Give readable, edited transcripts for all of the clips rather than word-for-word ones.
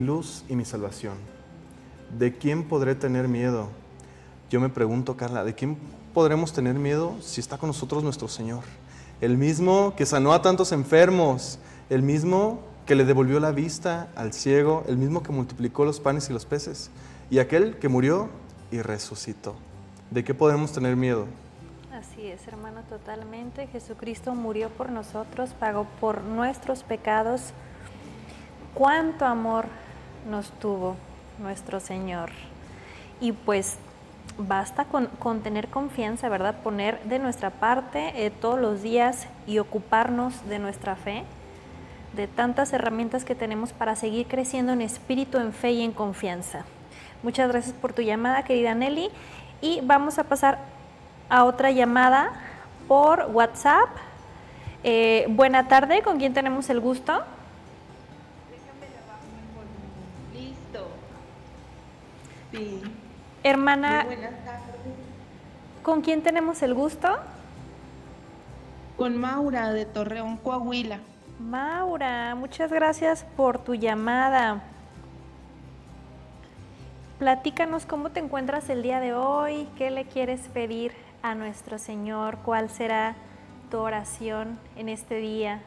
luz y mi salvación. ¿De quién podré tener miedo? Yo me pregunto, Carla, ¿de quién podremos tener miedo si está con nosotros nuestro Señor? El mismo que sanó a tantos enfermos, el mismo que le devolvió la vista al ciego, el mismo que multiplicó los panes y los peces, y aquel que murió y resucitó. ¿De qué podemos tener miedo? Así es, hermano, totalmente. Jesucristo murió por nosotros, pagó por nuestros pecados. Cuánto amor nos tuvo nuestro Señor. Y pues basta con tener confianza, ¿verdad? Poner de nuestra parte todos los días y ocuparnos de nuestra fe, de tantas herramientas que tenemos para seguir creciendo en espíritu, en fe y en confianza. Muchas gracias por tu llamada, querida Nelly. Y vamos a pasar a otra llamada por WhatsApp. Buena tarde, ¿con quién tenemos el gusto? Listo. Sí. Hermana, Muy buenas tardes. ¿con quién tenemos el gusto? Con Maura de Torreón, Coahuila. Maura, muchas gracias por tu llamada. Platícanos cómo te encuentras el día de hoy, qué le quieres pedir a nuestro Señor, cuál será tu oración en este día.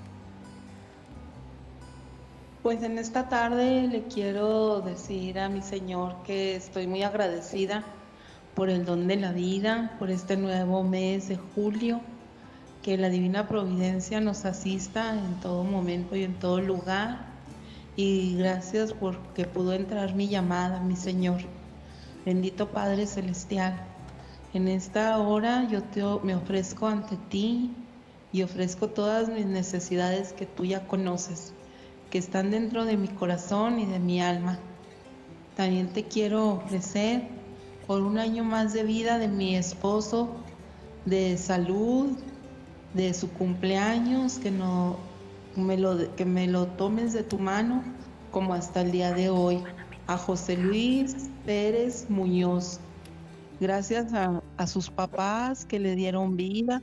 Pues en esta tarde le quiero decir a mi Señor que estoy muy agradecida por el don de la vida, por este nuevo mes de julio, que la Divina Providencia nos asista en todo momento y en todo lugar. Y gracias porque pudo entrar mi llamada, mi Señor. Bendito Padre Celestial, en esta hora me ofrezco ante ti y ofrezco todas mis necesidades que tú ya conoces, que están dentro de mi corazón y de mi alma. También te quiero ofrecer por un año más de vida de mi esposo, de salud, de su cumpleaños, que me lo tomes de tu mano, como hasta el día de hoy, a José Luis Pérez Muñoz. Gracias a sus papás que le dieron vida,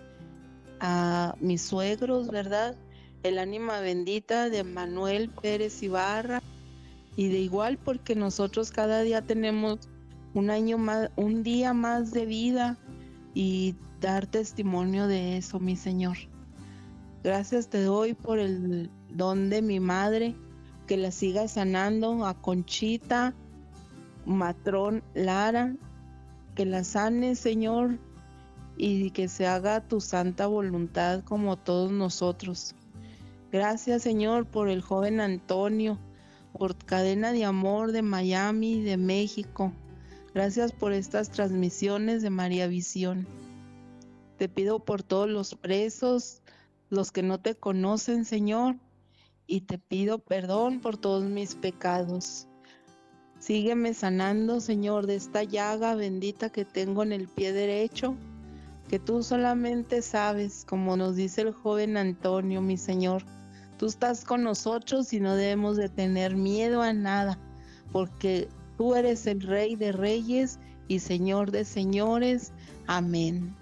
a mis suegros, ¿verdad? El ánima bendita de Manuel Pérez Ibarra, y de igual porque nosotros cada día tenemos un año más, un día más de vida, y dar testimonio de eso, mi Señor. Gracias te doy por el don de mi madre, que la siga sanando, a Conchita Matrón Lara, que la sane, Señor, y que se haga tu santa voluntad como todos nosotros. Gracias, Señor, por el joven Antonio, por Cadena de Amor de Miami, de México. Gracias por estas transmisiones de María Visión. Te pido por todos los presos, los que no te conocen, Señor, y te pido perdón por todos mis pecados. Sígueme sanando, Señor, de esta llaga bendita que tengo en el pie derecho, que tú solamente sabes, como nos dice el joven Antonio, mi Señor. Tú estás con nosotros y no debemos de tener miedo a nada, porque tú eres el Rey de Reyes y Señor de Señores. Amén.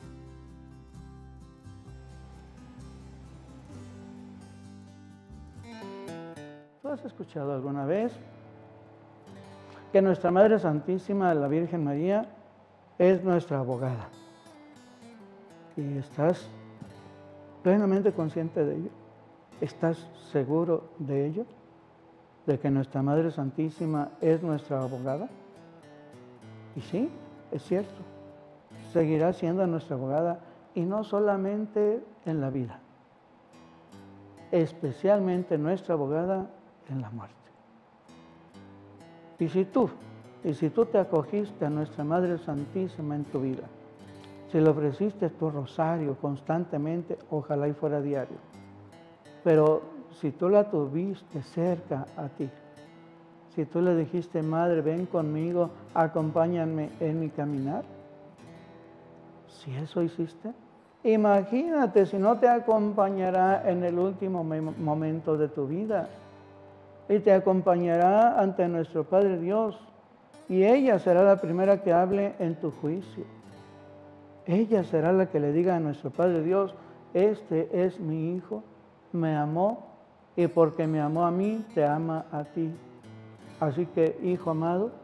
¿Tú has escuchado alguna vez que nuestra Madre Santísima, la Virgen María, es nuestra abogada? ¿Y estás plenamente consciente de ello? ¿Estás seguro de ello? ¿De que nuestra Madre Santísima es nuestra abogada? Y sí, es cierto. Seguirá siendo nuestra abogada, y no solamente en la vida, especialmente nuestra abogada en la muerte. Y si tú te acogiste a nuestra Madre Santísima en tu vida, si le ofreciste tu rosario constantemente, ojalá y fuera diario, pero si tú la tuviste cerca a ti, si tú le dijiste, Madre, ven conmigo, acompáñame en mi caminar, si eso hiciste, imagínate si no te acompañará en el último momento de tu vida, y te acompañará ante nuestro Padre Dios, y ella será la primera que hable en tu juicio. Ella será la que le diga a nuestro Padre Dios, este es mi Hijo, me amó, y porque me amó a mí, te ama a ti. Así que, hijo amado,